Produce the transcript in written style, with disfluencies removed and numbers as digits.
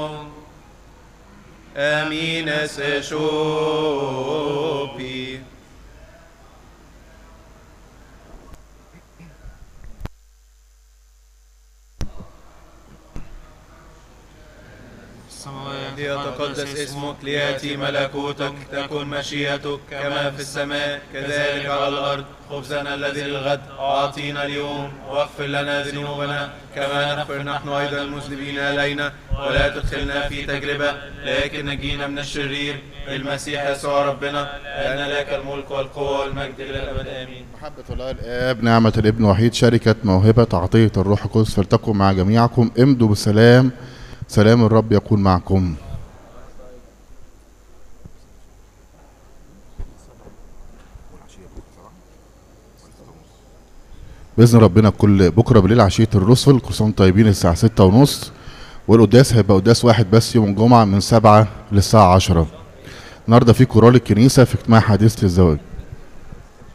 Amine se shopi. ليتقدس اسمك، ليأتي ملكوتك، تكن مشيئتك كما في السماء كذلك على الأرض. خبزنا الذي للغد أعطينا اليوم، واغفر لنا ذنوبنا كما نغفر نحن أيضا المذنبين إلينا، ولا تدخلنا في تجربة لكن نجينا من الشرير. المسيح يسوع ربنا، لأن لك الملك والقوة والمجد إلى الأبد آمين. محبة الله الآب، نعمة الابن وحيد، شركة موهبة عطية الروح القدس فلتكن مع جميعكم. امضوا بالسلام، سلام الرب يكون معكم. بإذن ربنا كل بكرة بالليل عشية الرسل، كل سنة طيبين، الساعة 6:30، والقداس هيبقى قداس واحد بس يوم الجمعة من 7 للساعة 10. النهارده في كورال الكنيسة في اجتماع حديثة الزواج.